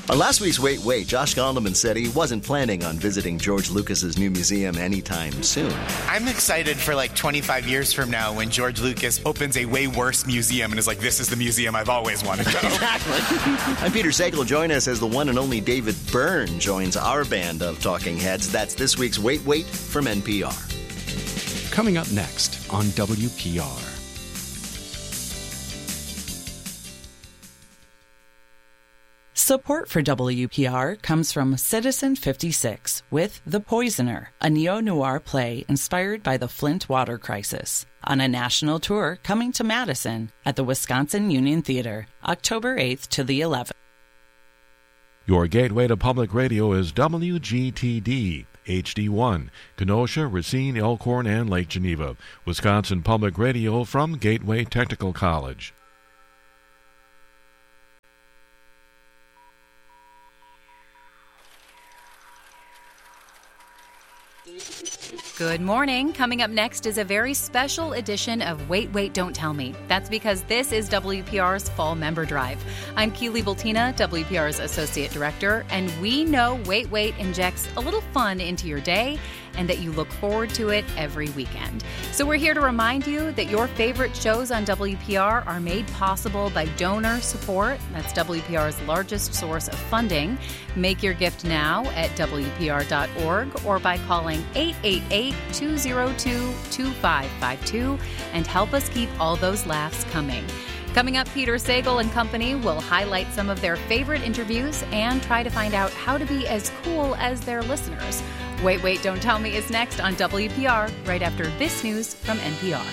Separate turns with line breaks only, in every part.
On last week's Wait, Josh Gondelman said he wasn't planning on visiting George Lucas's new museum anytime soon.
I'm excited for like 25 years from now when George Lucas opens a way worse museum and is like, this is the museum I've always wanted to go.
Exactly. I'm Peter Sagal. Join us as the one and only David Byrne joins our band of talking heads. That's this week's Wait from NPR.
Coming up next on WPR.
Support for WPR comes from Citizen 56 with The Poisoner, a neo-noir play inspired by the Flint water crisis, on a national tour coming to Madison at the Wisconsin Union Theater, October 8th to the 11th.
Your gateway to public radio is WGTD, HD1, Kenosha, Racine, Elkhorn, and Lake Geneva. Wisconsin Public Radio from Gateway Technical College.
Good morning. Coming up next is a very special edition of Wait, Don't Tell Me. That's because this is WPR's Fall Member Drive. I'm Keely Bultina, WPR's Associate Director, and we know Wait injects a little fun into your day and that you look forward to it every weekend. So we're here to remind you that your favorite shows on WPR are made possible by donor support. That's WPR's largest source of funding. Make your gift now at WPR.org or by calling 888-202-2552 and help us keep all those laughs coming. Coming up, Peter Sagal and company will highlight some of their favorite interviews and try to find out how to be as cool as their listeners. Wait, Don't Tell Me is next on WPR right after this news from NPR.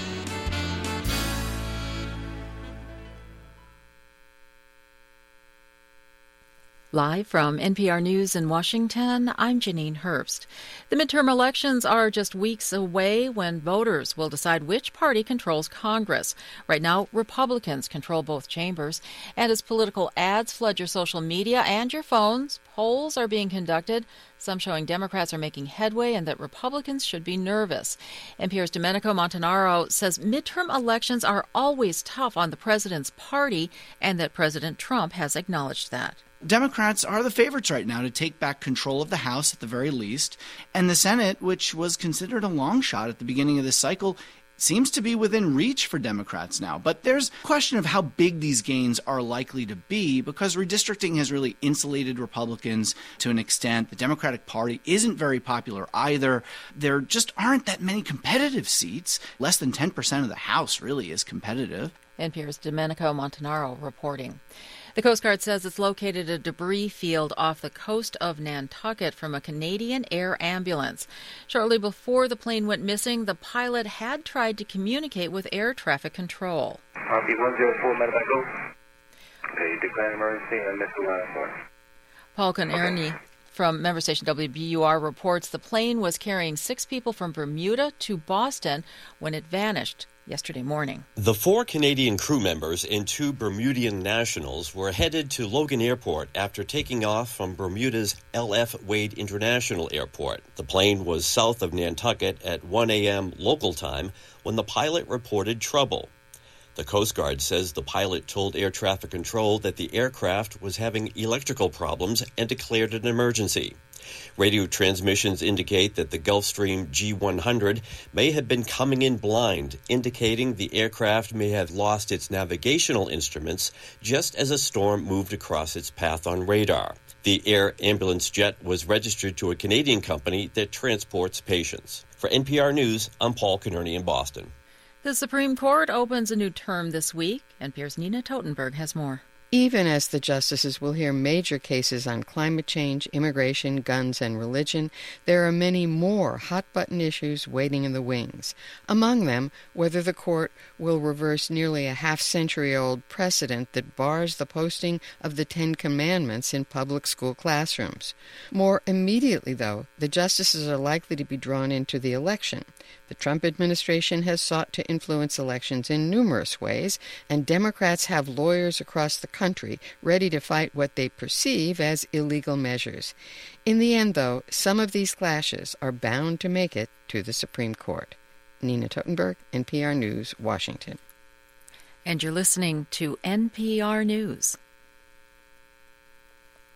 Live from NPR News in Washington, I'm Janine Herbst. The midterm elections are just weeks away when voters will decide which party controls Congress. Right now, Republicans control both chambers. And as political ads flood your social media and your phones, polls are being conducted, some showing Democrats are making headway and that Republicans should be nervous. NPR's Domenico Montanaro says midterm elections are always tough on the president's party and that President Trump has acknowledged that.
Democrats are the favorites right now to take back control of the House at the very least, and the Senate, which was considered a long shot at the beginning of this cycle, seems to be within reach for Democrats now. But there's a question of how big these gains are likely to be because redistricting has really insulated Republicans to an extent. The Democratic Party isn't very popular either. There just aren't that many competitive seats. Less than 10% of the House really is competitive.
NPR's Domenico Montanaro reporting. The Coast Guard says it's located a debris field off the coast of Nantucket from a Canadian air ambulance. Shortly before the plane went missing, the pilot had tried to communicate with air traffic control.
Copy 104, medevac go. Okay, declare emergency and missile line for.
Paul Connerny from member station WBUR reports the plane was carrying 6 people from Bermuda to Boston when it vanished yesterday morning.
The 4 Canadian crew members and 2 Bermudian nationals were headed to Logan Airport after taking off from Bermuda's L.F. Wade International Airport. The plane was south of Nantucket at 1 a.m. local time when the pilot reported trouble. The Coast Guard says the pilot told air traffic control that the aircraft was having electrical problems and declared an emergency. Radio transmissions indicate that the Gulfstream G100 may have been coming in blind, indicating the aircraft may have lost its navigational instruments just as a storm moved across its path on radar. The air ambulance jet was registered to a Canadian company that transports patients. For NPR News, I'm Paul Connerny in Boston.
The Supreme Court opens a new term this week. NPR's Nina Totenberg has more.
Even as the justices will hear major cases on climate change, immigration, guns, and religion, there are many more hot-button issues waiting in the wings. Among them, whether the court will reverse nearly a half-century-old precedent that bars the posting of the 10 Commandments in public school classrooms. More immediately, though, the justices are likely to be drawn into the election. The Trump administration has sought to influence elections in numerous ways, and Democrats have lawyers across the country ready to fight what they perceive as illegal measures. In the end, though, some of these clashes are bound to make it to the Supreme Court. Nina Totenberg, NPR News, Washington.
And you're listening to NPR News.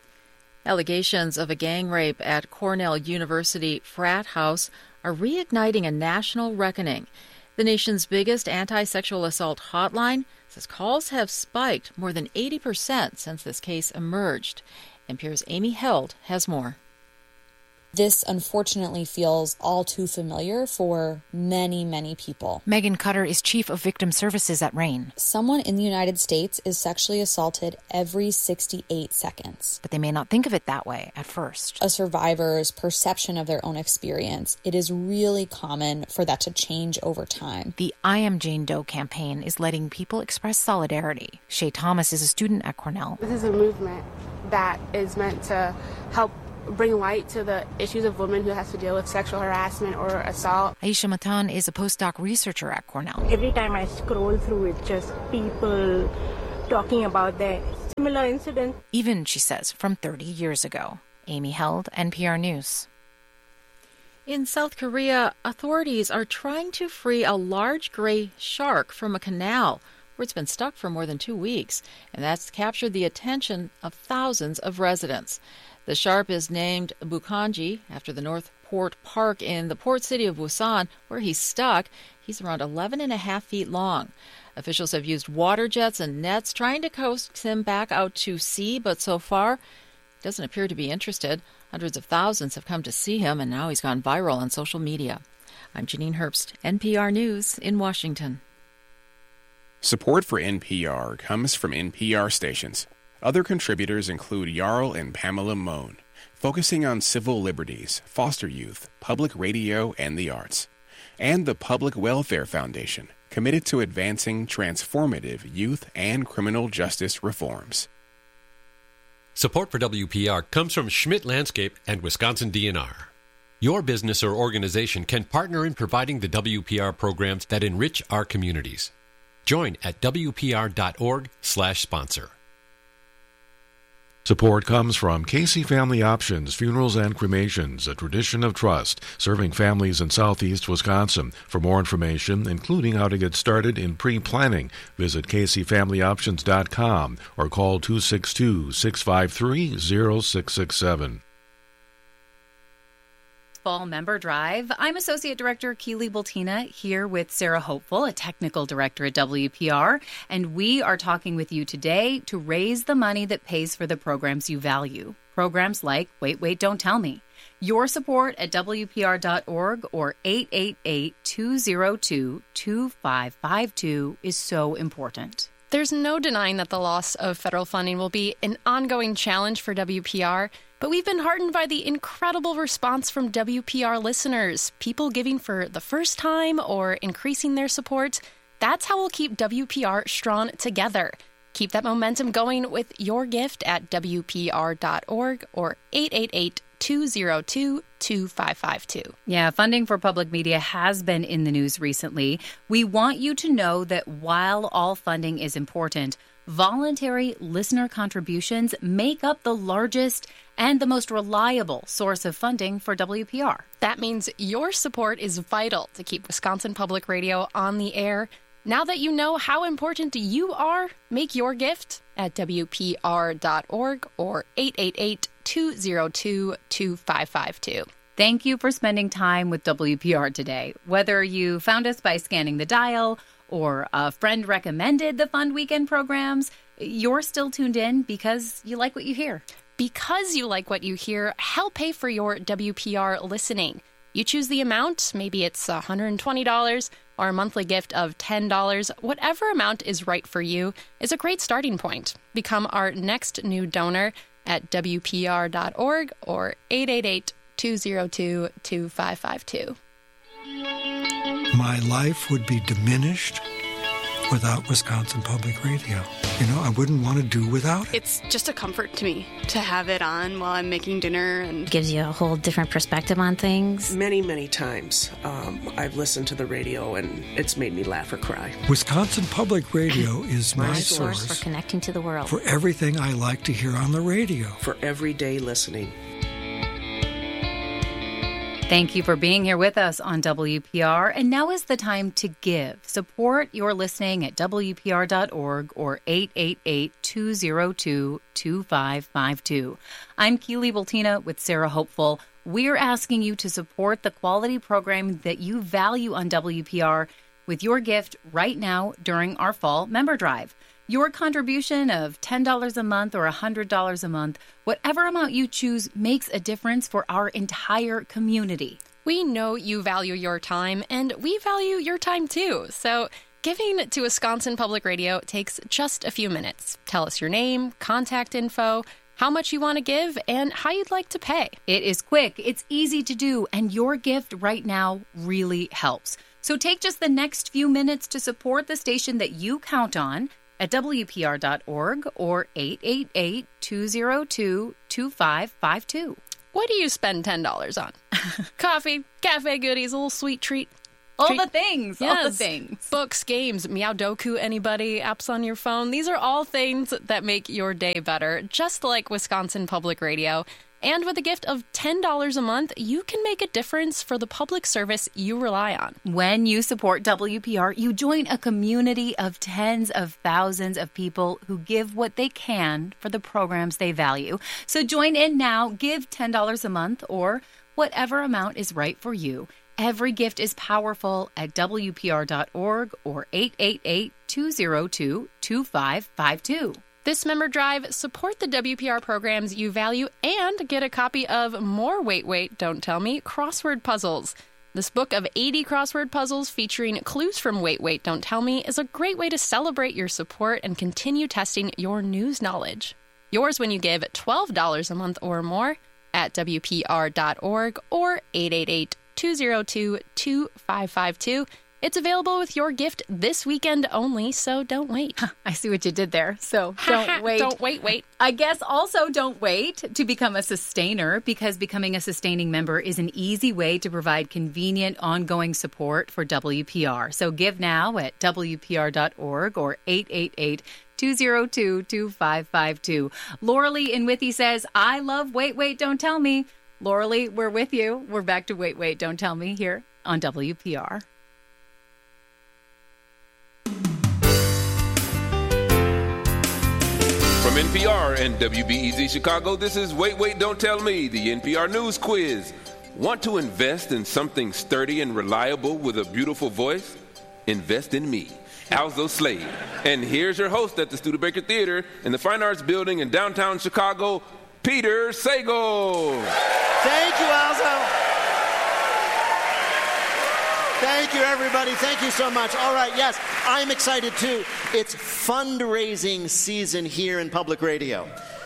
Allegations of a gang rape at Cornell University frat house are reigniting a national reckoning. The nation's biggest anti-sexual assault hotline says calls have spiked more than 80% since this case emerged. NPR's Amy Held has more.
This, unfortunately, feels all too familiar for many, many people.
Megan Cutter is chief of victim services at RAINN.
Someone in the United States is sexually assaulted every 68 seconds.
But they may not think of it that way at first.
A survivor's perception of their own experience, it is really common for that to change over time.
The I Am Jane Doe campaign is letting people express solidarity. Shay Thomas is a student at Cornell.
This is a movement that is meant to help bring light to the issues of women who has to deal with sexual harassment or assault.
Aisha Matan is a postdoc researcher at Cornell.
Every time I scroll through it, just people talking about their similar incidents.
Even, she says, from 30 years ago. Amy Held, NPR News.
In South Korea, authorities are trying to free a large gray shark from a canal where it's been stuck for more than 2 weeks, and that's captured the attention of thousands of residents. The shark is named Bukanji after the North Port Park in the port city of Busan, where he's stuck. He's around 11.5 feet long. Officials have used water jets and nets trying to coax him back out to sea, but so far, he doesn't appear to be interested. Hundreds of thousands have come to see him, and now he's gone viral on social media. I'm Janine Herbst, NPR News in Washington.
Support for NPR comes from NPR stations. Other contributors include Jarl and Pamela Mohn, focusing on civil liberties, foster youth, public radio, and the arts. And the Public Welfare Foundation, committed to advancing transformative youth and criminal justice reforms.
Support for WPR comes from Schmidt Landscape and Wisconsin DNR. Your business or organization can partner in providing the WPR programs that enrich our communities. Join at WPR.org/sponsor.
Support comes from Casey Family Options, Funerals and Cremations, a tradition of trust, serving families in southeast Wisconsin. For more information, including how to get started in pre-planning, visit CaseyFamilyOptions.com or call 262-653-0667.
Fall Member Drive. I'm Associate Director Keely Bultina here with Sarah Hopeful, a Technical Director at WPR, and we are talking with you today to raise the money that pays for the programs you value. Programs like Wait, Wait, Don't Tell Me. Your support at WPR.org or 888-202-2552 is so important.
There's no denying that the loss of federal funding will be an ongoing challenge for WPR, but we've been heartened by the incredible response from WPR listeners, people giving for the first time or increasing their support. That's how we'll keep WPR strong together. Keep that momentum going with your gift at WPR.org or 888-202-2552.
Yeah, funding for public media has been in the news recently. We want you to know that while all funding is important, voluntary listener contributions make up the largest and the most reliable source of funding for WPR.
That means your support is vital to keep Wisconsin Public Radio on the air. Now that you know how important you are, make your gift at WPR.org or 888-202-2552.
Thank you for spending time with WPR today. Whether you found us by scanning the dial or a friend recommended the Fund Weekend programs, you're still tuned in because you like what you hear.
Because you like what you hear, help pay for your WPR listening. You choose the amount, maybe it's $120 or a monthly gift of $10. Whatever amount is right for you is a great starting point. Become our next new donor at WPR.org or 888-202-2552.
My life would be diminished without Wisconsin Public Radio. You know, I wouldn't want to do without it.
It's just a comfort to me to have it on while I'm making dinner. And
gives you a whole different perspective on things.
Many, many times I've listened to the radio and it's made me laugh or cry.
Wisconsin Public Radio is my
source for connecting to the world.
For everything I like to hear on the radio.
For everyday listening.
Thank you for being here with us on WPR. And now is the time to give. Support your listening at WPR.org or 888-202-2552. I'm Keely Bultina with Sarah Hopeful. We're asking you to support the quality program that you value on WPR with your gift right now during our fall member drive. Your contribution of $10 a month or $100 a month, whatever amount you choose, makes a difference for our entire community.
We know you value your time, and we value your time too. So giving to Wisconsin Public Radio takes just a few minutes. Tell us your name, contact info, how much you want to give, and how you'd like to pay.
It is quick, it's easy to do, and your gift right now really helps. So take just the next few minutes to support the station that you count on at WPR.org or 888-202-2552.
What do you spend $10 on? Coffee, cafe goodies, a little sweet treat.
All the things.
Yes.
All the things.
Books, games, Meowdoku, anybody, apps on your phone. These are all things that make your day better, just like Wisconsin Public Radio. And with a gift of $10 a month, you can make a difference for the public service you rely on.
When you support WPR, you join a community of tens of thousands of people who give what they can for the programs they value. So join in now, give $10 a month or whatever amount is right for you. Every gift is powerful at WPR.org or 888-202-2552.
This member drive, support the WPR programs you value and get a copy of more Wait, Wait, Don't Tell Me crossword puzzles. This book of 80 crossword puzzles featuring clues from Wait, Wait, Don't Tell Me is a great way to celebrate your support and continue testing your news knowledge. Yours when you give $12 a month or more at WPR.org or 888-202-2552. It's available with your gift this weekend only, so don't wait.
I see what you did there. So don't wait.
Don't wait.
I guess also don't wait to become a sustainer, because becoming a sustaining member is an easy way to provide convenient, ongoing support for WPR. So give now at WPR.org or 888-202-2552. Lauralee in Withee says, I love Wait, Wait, Don't Tell Me. Lauralee, we're with you. We're back to Wait, Wait, Don't Tell Me here on WPR.
From NPR and WBEZ Chicago, this is Wait, Wait, Don't Tell Me, the NPR News Quiz. Want to invest in something sturdy and reliable with a beautiful voice? Invest in me, Alzo Slade. And here's your host at the Studebaker Theater in the Fine Arts Building in downtown Chicago, Peter Sagal.
Thank you, Alzo. Thank you, everybody. Thank you so much. All right, yes, I'm excited, too. It's fundraising season here in public radio.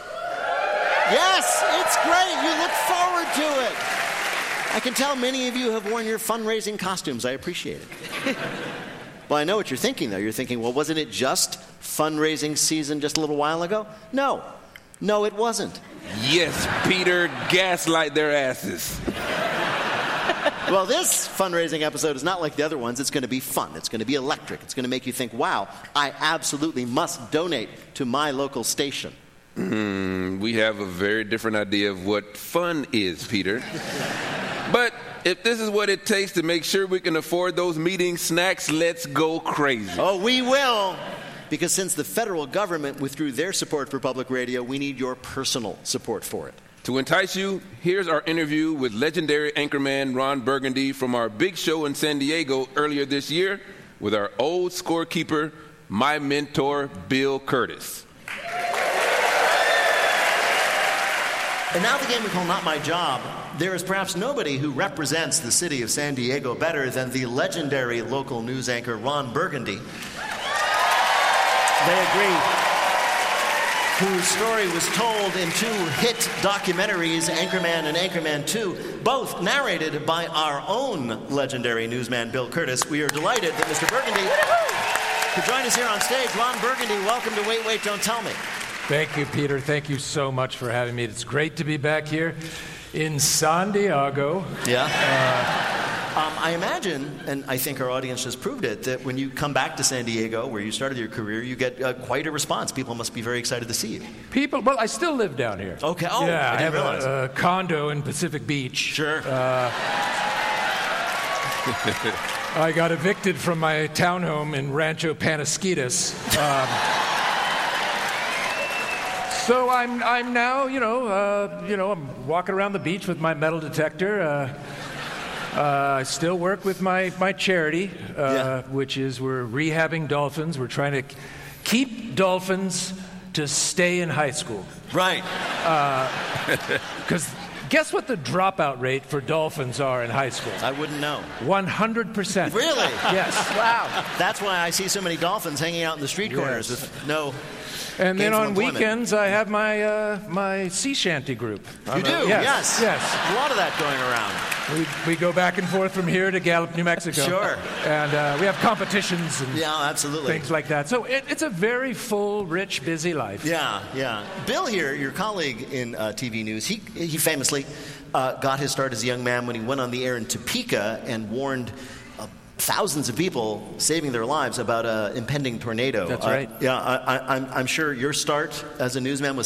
Yes, it's great. You look forward to it. I can tell many of you have worn your fundraising costumes. I appreciate it. Well, I know what you're thinking, though. You're thinking, well, wasn't it just fundraising season just a little while ago? No, it wasn't.
Yes, Peter, gaslight their asses.
Well, this fundraising episode is not like the other ones. It's going to be fun. It's going to be electric. It's going to make you think, wow, I absolutely must donate to my local station.
We have a very different idea of what fun is, Peter. But if this is what it takes to make sure we can afford those meeting snacks, let's go crazy.
Oh, we will. Because since the federal government withdrew their support for public radio, we need your personal support for it.
To entice you, here's our interview with legendary anchorman Ron Burgundy from our big show in San Diego earlier this year with our old scorekeeper, my mentor, Bill Curtis.
And now the game we call Not My Job. There is perhaps nobody who represents the city of San Diego better than the legendary local news anchor Ron Burgundy. They agree. Whose story was told in two hit documentaries, Anchorman and Anchorman 2, both narrated by our own legendary newsman, Bill Curtis. We are delighted that Mr. Burgundy could join us here on stage. Ron Burgundy, welcome to Wait, Wait, Don't Tell Me.
Thank you, Peter. Thank you so much for having me. It's great to be back here in San Diego.
Yeah. I imagine, and I think our audience has proved it, that when you come back to San Diego, where you started your career, you get quite a response. People must be very excited to see you.
Well, I still live down here.
Okay.
Oh, yeah, I have
realize.
a condo in Pacific Beach.
Sure.
I got evicted from my townhome in Rancho Panasquitas. So I'm now, I'm walking around the beach with my metal detector. I still work with my charity, which is we're rehabbing dolphins. We're trying to keep dolphins to stay in high school.
Right.
Because guess what the dropout rate for dolphins are in high school?
I wouldn't know.
100%.
Really?
Yes.
Wow. That's why I see so many dolphins hanging out in the street corners with no.
And then on
employment.
weekends, I have my sea shanty group.
You do?
Yes.
A lot of that going around.
We go back and forth from here to Gallup, New Mexico.
Sure.
And we have competitions and
absolutely.
things like that. So it's a very full, rich, busy life.
Yeah. Bill here, your colleague in TV news, he famously got his start as a young man when he went on the air in Topeka and warned thousands of people, saving their lives, about an impending tornado.
That's right.
I'm sure your start as a newsman was